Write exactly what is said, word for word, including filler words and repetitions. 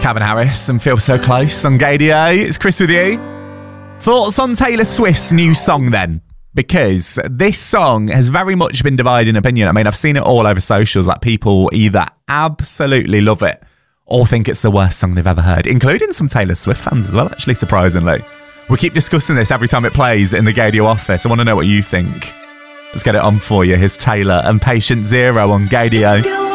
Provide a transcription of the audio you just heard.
Calvin Harris and Feel So Close on Gaydio. It's Chris with you. Thoughts on Taylor Swift's new song then? Because this song has very much been divided in opinion. I mean, I've seen it all over socials. Like, people either absolutely love it or think it's the worst song they've ever heard, including some Taylor Swift fans as well, actually, surprisingly. We keep discussing this every time it plays in the Gaydio office. I want to know what you think. Let's get it on for you. Here's Taylor and Patient Zero on Gaydio.